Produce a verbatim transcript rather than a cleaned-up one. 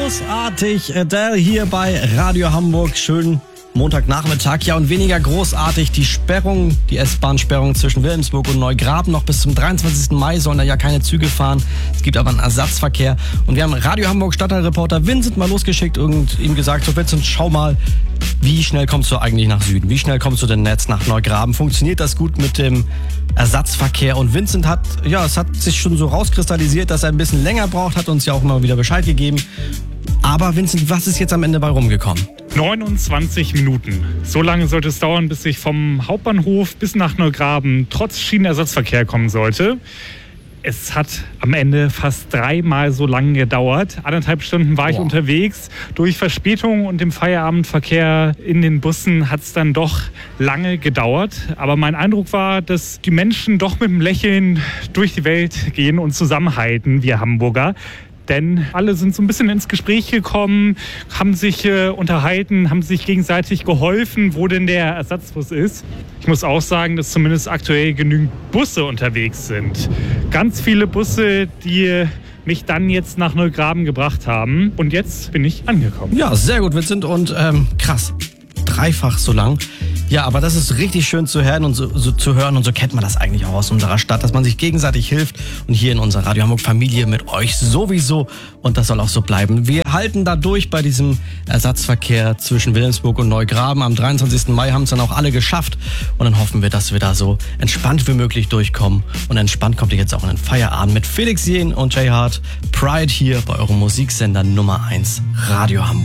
Großartig, Adele hier bei Radio Hamburg. Schön Montagnachmittag. Ja, und weniger großartig die Sperrung, die S-Bahn-Sperrung zwischen Wilhelmsburg und Neugraben. Noch bis zum dreiundzwanzigsten Mai sollen da ja keine Züge fahren. Es gibt aber einen Ersatzverkehr. Und wir haben Radio Hamburg Stadtteilreporter Vincent mal losgeschickt und ihm gesagt, so Vincent, schau mal, wie schnell kommst du eigentlich nach Süden? Wie schnell kommst du denn jetzt nach Neugraben? Funktioniert das gut mit dem Ersatzverkehr? Und Vincent hat, ja, es hat sich schon so rauskristallisiert, dass er ein bisschen länger braucht, hat uns ja auch immer wieder Bescheid gegeben. Aber Vincent, was ist jetzt am Ende bei rumgekommen? neunundzwanzig Minuten. So lange sollte es dauern, bis ich vom Hauptbahnhof bis nach Neugraben trotz Schienenersatzverkehr kommen sollte. Es hat am Ende fast dreimal so lange gedauert. Anderthalb Stunden war ich Boah. unterwegs. Durch Verspätung und dem Feierabendverkehr in den Bussen hat es dann doch lange gedauert. Aber mein Eindruck war, dass die Menschen doch mit einem Lächeln durch die Welt gehen und zusammenhalten, wir Hamburger. Denn alle sind so ein bisschen ins Gespräch gekommen, haben sich äh, unterhalten, haben sich gegenseitig geholfen, wo denn der Ersatzbus ist. Ich muss auch sagen, dass zumindest aktuell genügend Busse unterwegs sind. Ganz viele Busse, die mich dann jetzt nach Neugraben gebracht haben. Und jetzt bin ich angekommen. Ja, sehr gut, Vincent. Und ähm, krass, dreifach so lang. Ja, aber das ist richtig schön zu hören und so, so zu hören und so kennt man das eigentlich auch aus unserer Stadt, dass man sich gegenseitig hilft und hier in unserer Radio Hamburg Familie mit euch sowieso und das soll auch so bleiben. Wir halten da durch bei diesem Ersatzverkehr zwischen Wilhelmsburg und Neugraben. Am dreiundzwanzigsten Mai haben es dann auch alle geschafft und dann hoffen wir, dass wir da so entspannt wie möglich durchkommen und entspannt kommt ihr jetzt auch in den Feierabend mit Felix Jähn und Jay Hart. Pride hier bei eurem Musiksender Nummer eins Radio Hamburg.